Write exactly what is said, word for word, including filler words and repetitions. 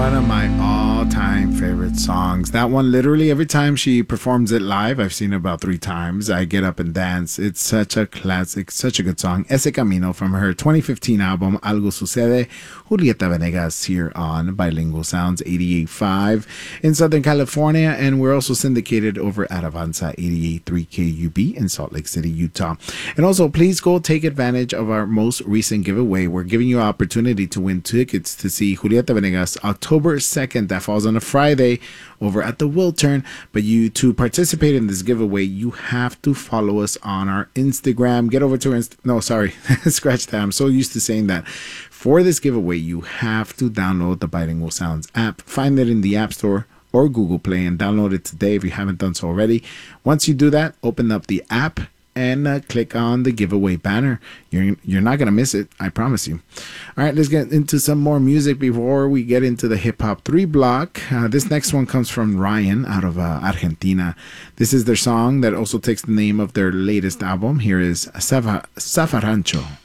One of my all-time favorite songs. That one, literally, every time she performs it live, I've seen it about three times, I get up and dance. It's such a classic, such a good song. Ese Camino from her twenty fifteen album, Algo Sucede. Julieta Venegas here on Bilingual Sounds eighty-eight point five in Southern California, and we're also syndicated over at Avanza eighty-eight point three K U B in Salt Lake City, Utah. And also, please go take advantage of our most recent giveaway. We're giving you an opportunity to win tickets to see Julieta Venegas October second. That falls on a Friday over at the Wiltern. But you, to participate in this giveaway, you have to follow us on our Instagram. Get over to our Inst- no, sorry, scratch that. I'm so used to saying that. For this giveaway, you have to download the Bilingual Sounds app. Find it in the App Store or Google Play and download it today if you haven't done so already. Once you do that, open up the app and uh, click on the giveaway banner. You're you're not gonna miss it, I promise you. All right, let's get into some more music before we get into the hip hop three block. Uh, this next one comes from Ryan out of uh, Argentina. This is their song that also takes the name of their latest album. Here is Zafa- Zafarrancho.